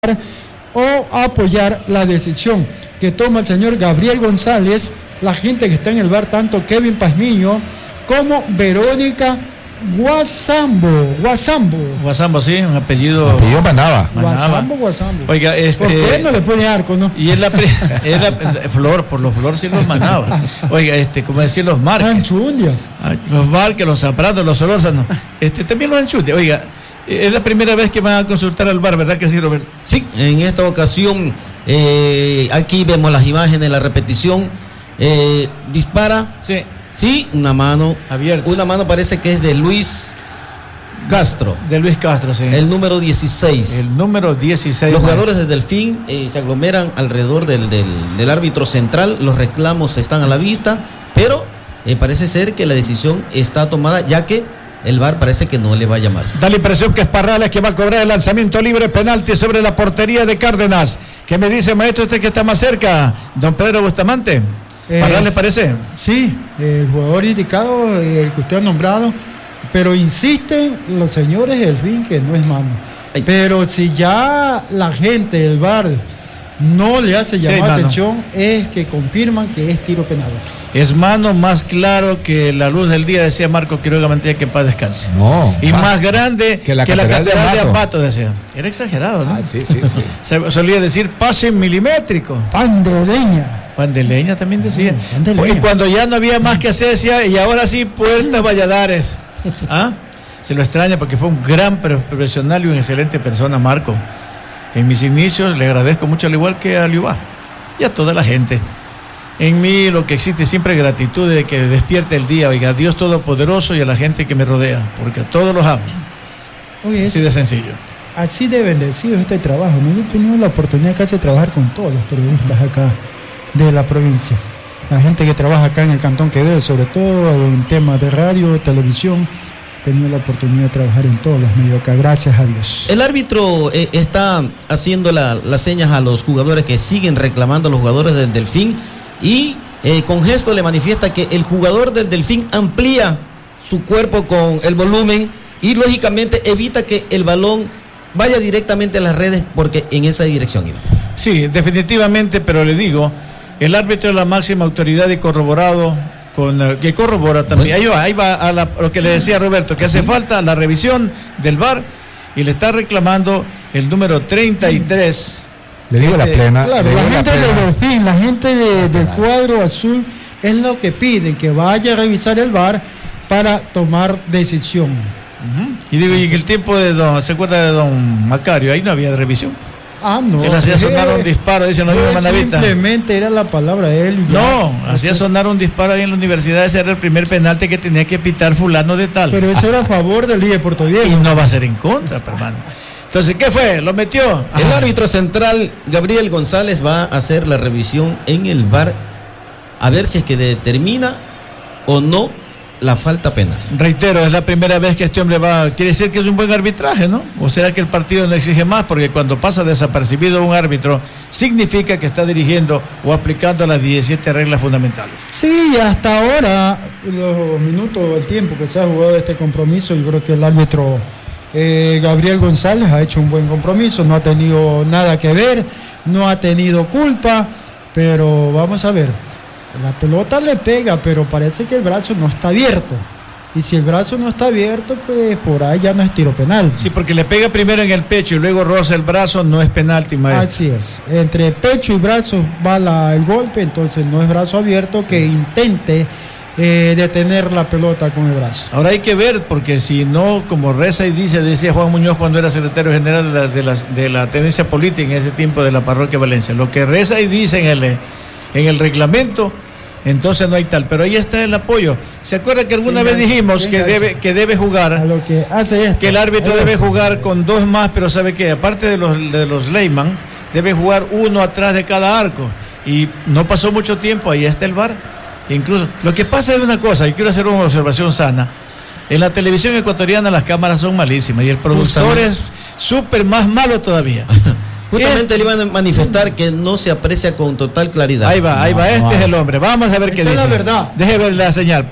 o apoyar la decisión que toma el señor Gabriel González, la gente que está en el VAR, tanto Kevin Pazmiño como Verónica Guasambo, sí, un apellido. Apellido Manaba. Guasambo. Oiga, ¿por qué no le pone arco, no? Y es la Flor, por los Flor sí los Manaba. Oiga, como decir los Marques. Anchundia. Los Marques, los Zaprados, los Solórzanos. También los Anchundia. Oiga, es la primera vez que van a consultar al VAR, ¿verdad que sí, Roberto? Sí, en esta ocasión, aquí vemos las imágenes, la repetición. Dispara. Sí, una mano abierta. Una mano parece que es de Luis Castro. De Luis Castro, sí. El número 16. El número 16. Los jugadores de Delfín se aglomeran alrededor del árbitro central. Los reclamos están a la vista, pero parece ser que la decisión está tomada, ya que el VAR parece que no le va a llamar. Da la impresión que es Parrales que va a cobrar el lanzamiento libre, penalti sobre la portería de Cárdenas. ¿Qué me dice, maestro, usted que está más cerca? Don Pedro Bustamante. ¿Parrales le parece? Sí, el jugador indicado, el que usted ha nombrado, pero insisten los señores del Delfín que no es mano. Pero si ya la gente del VAR no le hace llamar atención, es que confirman que es tiro penal. Es mano más claro que la luz del día, decía Marco Quiroga Mantilla, que en paz descanse. No. Y más grande que la catedral de Ambato, decía. Era exagerado, ¿no? Sí. Solía decir pase milimétrico. Pan de leña. Pan de leña también decía. Y cuando ya no había más que hacer, decía, y ahora sí, Puertas Valladares. Se lo extraña porque fue un gran profesional y una excelente persona, Marco. En mis inicios le agradezco mucho, al igual que a Liubá y a toda la gente. En mí lo que existe siempre es gratitud de que despierte el día, oiga, a Dios Todopoderoso y a la gente que me rodea, porque a todos los amo. Oye, así de sencillo. Así de bendecido este trabajo. No he tenido la oportunidad casi de trabajar con todos los periodistas acá de la provincia. La gente que trabaja acá en el Cantón Quevedo, sobre todo en temas de radio, televisión, he tenido la oportunidad de trabajar en todos los medios acá, gracias a Dios. El árbitro está haciendo las señas a los jugadores que siguen reclamando, a los jugadores del Delfín, y con gesto le manifiesta que el jugador del Delfín amplía su cuerpo con el volumen y lógicamente evita que el balón vaya directamente a las redes, porque en esa dirección iba. Sí, definitivamente, pero le digo, el árbitro es la máxima autoridad y corroborado que corrobora también. Bueno. Ahí va a lo que le decía Roberto, que hace falta la revisión del VAR y le está reclamando el número 33. Le digo la plena. Claro, la gente del Delfín, la gente del cuadro azul es lo que piden, que vaya a revisar el VAR para tomar decisión. Y digo, y en el tiempo ¿se acuerda de don Macario? Ahí no había revisión. No. Él hacía sonar un disparo, dice, no vive Manavita. Simplemente era la palabra de él y ya. Hacía sonar un disparo ahí en la universidad, ese era el primer penalti que tenía que pitar fulano de tal. Pero eso era a favor del líder Puerto Viejo. Y no va a ser en contra, hermano. Entonces, ¿qué fue? ¿Lo metió? El árbitro central, Gabriel González, va a hacer la revisión en el VAR a ver si es que determina o no la falta penal. Reitero, es la primera vez que este hombre quiere decir que es un buen arbitraje, ¿no? ¿O será que el partido no exige más? Porque cuando pasa desapercibido un árbitro, significa que está dirigiendo o aplicando las 17 reglas fundamentales. Sí, hasta ahora, los minutos, el tiempo que se ha jugado este compromiso, yo creo que el árbitro Gabriel González ha hecho un buen compromiso, no ha tenido nada que ver, no ha tenido culpa, pero vamos a ver. La pelota le pega, pero parece que el brazo no está abierto. Y si el brazo no está abierto, pues por ahí ya no es tiro penal. Sí, porque le pega primero en el pecho y luego roza el brazo, no es penalti, maestro. Así es. Entre pecho y brazo va el golpe, entonces no es brazo abierto, que intente detener la pelota con el brazo. Ahora hay que ver, porque si no, como reza y decía Juan Muñoz cuando era secretario general de la tendencia política en ese tiempo de la parroquia Valencia, lo que reza y dice en el reglamento, entonces no hay tal, pero ahí está el apoyo. ¿Se acuerda que alguna vez dijimos que debe jugar, a lo que hace esto, que el árbitro debe jugar con dos más, pero sabe que aparte de los Leyman, debe jugar uno atrás de cada arco, y no pasó mucho tiempo, ahí está el VAR. Incluso, lo que pasa es una cosa, y quiero hacer una observación sana. En la televisión ecuatoriana las cámaras son malísimas y el productor es súper más malo todavía. Justamente le iban a manifestar que no se aprecia con total claridad. Ahí va, este es el hombre. Vamos a ver qué dice. Es la verdad. Deje ver la señal.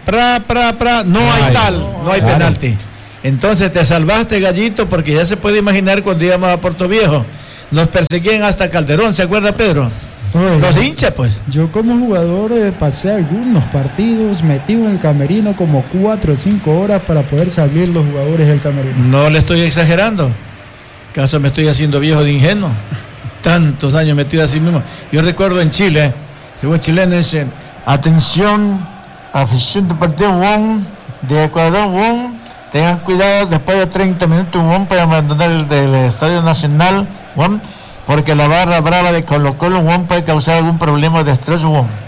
No hay penalti. Entonces te salvaste, gallito, porque ya se puede imaginar cuando íbamos a Puerto Viejo. nos perseguían hasta Calderón, ¿se acuerda, Pedro? Oye, los hinchas, pues. Yo como jugador pasé algunos partidos metido en el camerino como 4 o 5 horas para poder salir los jugadores del camerino. No le estoy exagerando. ¿Acaso me estoy haciendo viejo de ingenuo? Tantos años metido así mismo. Yo recuerdo en Chile, según chilenos, atención, afición de partido de Ecuador, tengan cuidado después de 30 minutos para abandonar el Estadio Nacional, porque la barra brava de Colo-Colo puede causar algún problema de estrés.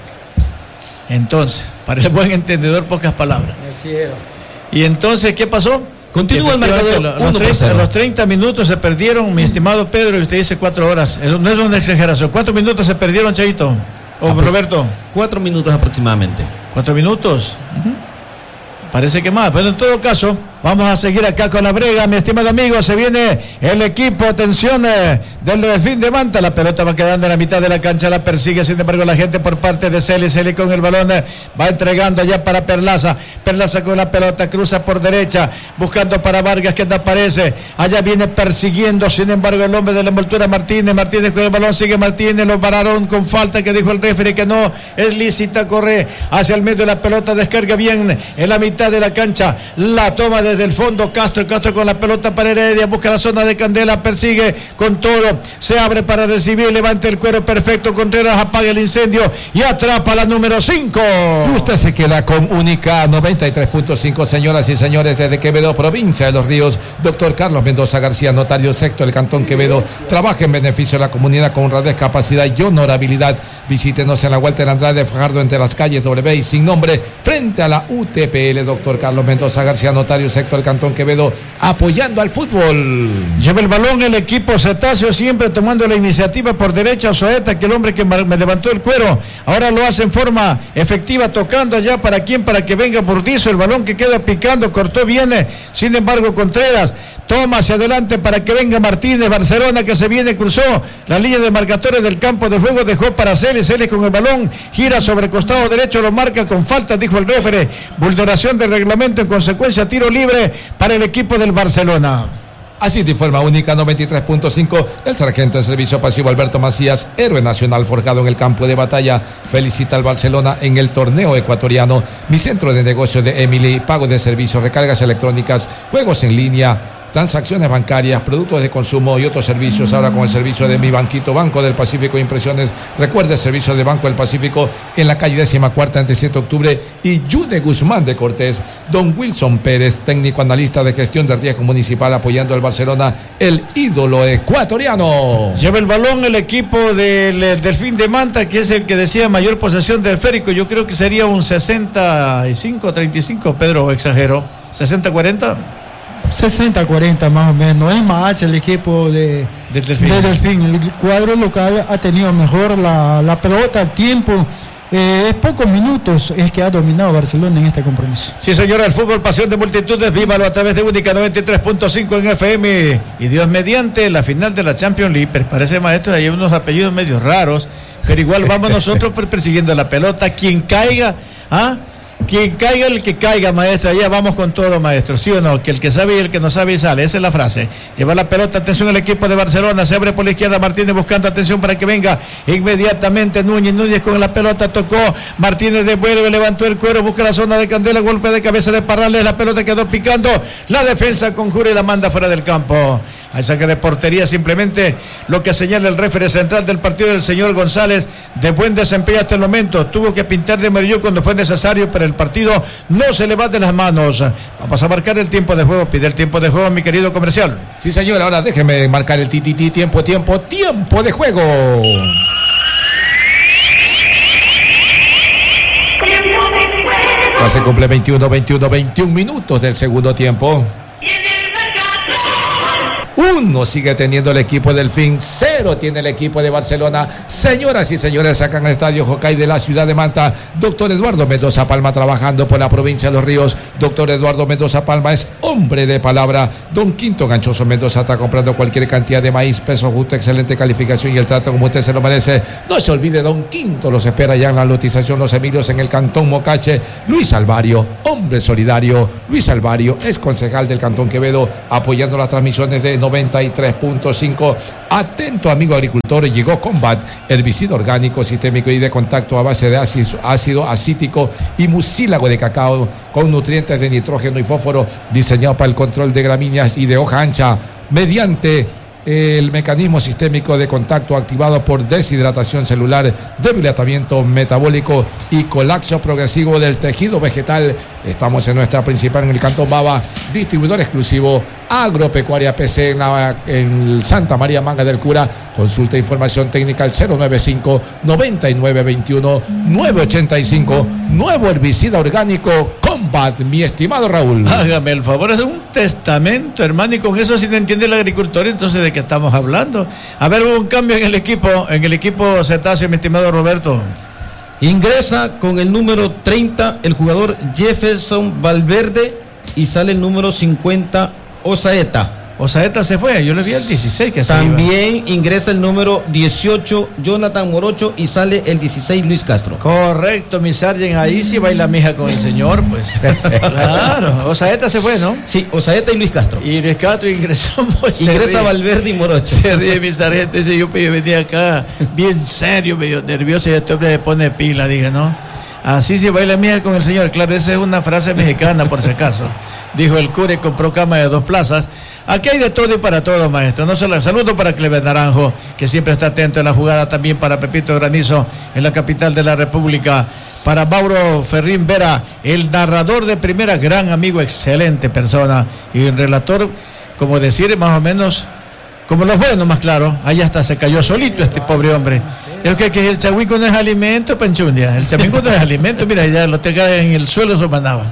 Entonces, para el buen entendedor, pocas palabras. Así era. Y entonces, ¿qué pasó? Continúa el marcador. Los 30 minutos se perdieron, mi estimado Pedro, y usted dice 4 horas. No es una exageración. ¿Cuántos minutos se perdieron, Cheito? ¿O Roberto? 4 minutos aproximadamente. 4 minutos. Parece que más, pero en todo caso, vamos a seguir acá con la brega, mi estimado amigo. Se viene el equipo, atención, del Delfín de Manta. La pelota va quedando en la mitad de la cancha, la persigue, sin embargo, la gente por parte de Celi con el balón, va entregando allá para Perlaza. Perlaza con la pelota, cruza por derecha, buscando para Vargas, que no aparece. Allá viene persiguiendo, sin embargo, el hombre de la envoltura, Martínez con el balón, sigue Martínez, lo pararon con falta, que dijo el referee que no es lícita, corre hacia el medio de la pelota, descarga bien en la mitad de la cancha, la toma desde el fondo, Castro con la pelota para Heredia, busca la zona de Candela, persigue con todo, se abre para recibir, levanta el cuero perfecto, Contreras apaga el incendio y atrapa la número 5. Y usted se queda con Única 93.5, señoras y señores, desde Quevedo, provincia de Los Ríos. Doctor Carlos Mendoza García, notario sexto del Cantón Quevedo, trabaja en beneficio de la comunidad con honradez, capacidad y honorabilidad. Visítenos en la Walter Andrade Fajardo, entre las calles W y sin nombre, frente a la UTPL. Doctor Carlos Mendoza García, notario sexto del Cantón Quevedo, apoyando al fútbol. Lleva el balón el equipo Cetáceo, siempre tomando la iniciativa por derecha. Soeta, que el hombre que me levantó el cuero, ahora lo hace en forma efectiva, tocando allá para quién, para que venga Burdizo, el balón que queda picando, cortó, viene, sin embargo Contreras toma hacia adelante para que venga Martínez. Barcelona, que se viene, cruzó la línea de marcadores del campo de juego, dejó para Celes con el balón, gira sobre costado derecho, lo marca con falta, dijo el referee, vulneración del reglamento, en consecuencia tiro libre para el equipo del Barcelona. Así te informa Única 93.5, el sargento en servicio pasivo Alberto Macías, héroe nacional forjado en el campo de batalla, felicita al Barcelona en el torneo ecuatoriano. Mi centro de negocio de Emily, pago de servicios, recargas electrónicas, juegos en línea, transacciones bancarias, productos de consumo y otros servicios. Ahora con el servicio de Mi Banquito, Banco del Pacífico Impresiones. Recuerde el servicio de Banco del Pacífico en la calle 14ª, ante 7 de octubre, y Yude Guzmán de Cortés. Don Wilson Pérez, técnico analista de gestión de riesgo municipal, apoyando al Barcelona, el ídolo ecuatoriano. Lleva el balón el equipo del Delfín de Manta, que es el que decía mayor posesión del esférico. Yo creo que sería un 65-35, Pedro, exagero. 60-40. 60-40 más o menos, es más el equipo de Delfín. El cuadro local ha tenido mejor la pelota, el tiempo, es pocos minutos es que ha dominado Barcelona en este compromiso. Sí, señora, el fútbol, pasión de multitudes, vívalo a través de Única 93.5 en FM, y Dios mediante, la final de la Champions League. Parece, maestro, hay unos apellidos medio raros, pero igual vamos nosotros persiguiendo la pelota, quien caiga, quien caiga, el que caiga, maestro, allá vamos con todo, maestro, ¿sí o no? Que el que sabe y el que no sabe y sale, esa es la frase. Lleva la pelota, atención el equipo de Barcelona, se abre por la izquierda, Martínez buscando atención para que venga inmediatamente Núñez con la pelota, tocó, Martínez devuelve, levantó el cuero, busca la zona de Candela, golpe de cabeza de Parrales, la pelota quedó picando, la defensa conjura y la manda fuera del campo. Hay saque de portería, simplemente lo que señala el referee central del partido, del señor González, de buen desempeño hasta el momento. Tuvo que pintar de amarillo cuando fue necesario, pero el partido no se le va de las manos. Vamos a marcar el tiempo de juego. Pide el tiempo de juego, mi querido comercial. Sí, señor, ahora déjeme marcar el tiempo de juego. Ya se cumple 21 minutos del segundo tiempo. 1 sigue teniendo el equipo Delfín, 0 tiene el equipo de Barcelona. Señoras y señores, sacan al estadio Jocay de la ciudad de Manta. Doctor Eduardo Mendoza Palma, trabajando por la provincia de Los Ríos. Doctor Eduardo Mendoza Palma es hombre de palabra. Don Quinto Ganchoso Mendoza está comprando cualquier cantidad de maíz, peso justo, excelente calificación y el trato como usted se lo merece. No se olvide, Don Quinto los espera ya en la lotización Los Emilios, en el Cantón Mocache. Luis Alvario, hombre solidario. Luis Alvario es concejal del Cantón Quevedo, apoyando las transmisiones de 90 93.5. Atento, amigo agricultor, llegó Combat, herbicida orgánico, sistémico y de contacto a base de ácido acítico y mucílago de cacao con nutrientes de nitrógeno y fósforo, diseñado para el control de gramíneas y de hoja ancha mediante el mecanismo sistémico de contacto activado por deshidratación celular, debilitamiento metabólico y colapso progresivo del tejido vegetal. Estamos en nuestra principal en el Cantón Bava, distribuidor exclusivo Agropecuaria PC en Santa María Manga del Cura. Consulta información técnica al 095-9921-985. Nuevo herbicida orgánico Combat, mi estimado Raúl. Hágame el favor, es un testamento, hermano, y con eso sí no entiende el agricultor, entonces ¿de qué estamos hablando? A ver, hubo un cambio en el equipo cetáceo, mi estimado Roberto. Ingresa con el número 30 el jugador Jefferson Valverde y sale el número 50 Osaeta. Osaeta se fue, yo le vi el 16 que se también iba. Ingresa el número 18 Jonathan Morocho y sale el 16 Luis Castro. Correcto, mi sargent, ahí sí baila mija con el señor, pues. Claro, Osaeta se fue, ¿no? Sí, Osaeta y Luis Castro. Y Luis Castro ingresó. Pues, ingresa Valverde y Morocho. Se ríe mi sargento, dice, yo venía acá bien serio, medio nervioso, y este hombre le pone pila, dije, ¿no? Así se baila mija con el señor. Claro, esa es una frase mexicana, por si acaso. Dijo el cura y compró cama de 2 plazas. Aquí hay de todo y para todo, maestro. No solo saludo para Cleber Naranjo, que siempre está atento en la jugada, también para Pepito Granizo en la capital de la República, para Mauro Ferrín Vera, el narrador de primera, gran amigo, excelente persona, y el relator, como decir, más o menos como los buenos, más claro. Allá hasta se cayó solito este pobre hombre. Es que el chahuico no es alimento, Panchundia. El chahuico no es alimento, mira, ya lo te cae en el suelo, eso mandaba.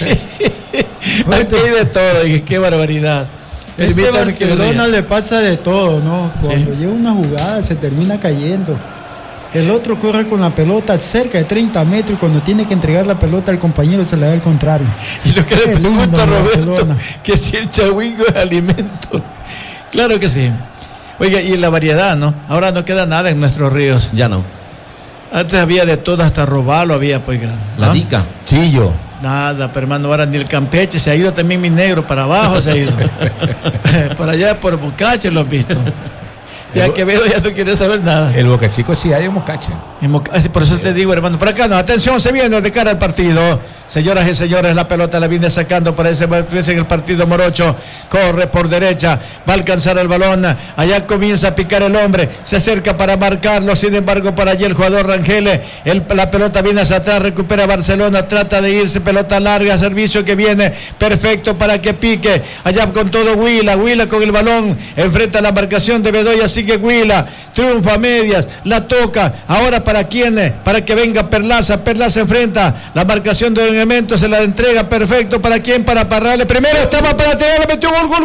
Aquí hay de todo, y qué barbaridad. Este Barcelona le pasa de todo, ¿no? Cuando llega una jugada se termina cayendo. El otro corre con la pelota cerca de 30 metros y cuando tiene que entregar la pelota al compañero se le da el contrario. Y lo que le pregunto a Roberto, que si el chahuico es alimento. Claro que sí. Oiga, y la variedad, ¿no? Ahora no queda nada en nuestros ríos. Ya no. Antes había de todo, hasta robalo había, pues. La dica. Chillo. Nada, pero hermano, ahora ni el Campeche, se ha ido también mi negro, para abajo se ha ido. Por allá, por Bocache lo has visto. Ya que veo, ya no quiere saber nada. El Boca Chico sí hay en Mocache. Por eso te digo, hermano, por acá no, atención, se viene de cara al partido. Señoras y señores, la pelota la viene sacando para ese en el partido. Morocho corre por derecha, va a alcanzar el balón, allá comienza a picar el hombre, se acerca para marcarlo, sin embargo para allí el jugador Rangel, la pelota viene hacia atrás, recupera Barcelona, trata de irse, pelota larga, servicio que viene, perfecto para que pique, allá con todo Huila con el balón, enfrenta la marcación de Bedoya, sigue Huila, triunfa a medias, la toca, ahora para quién, para que venga Perlaza enfrenta la marcación de Elemento, se la entrega perfecto para quién, para Parrales, primero estaba para tirar, le metió gol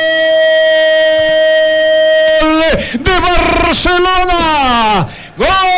de Barcelona, gol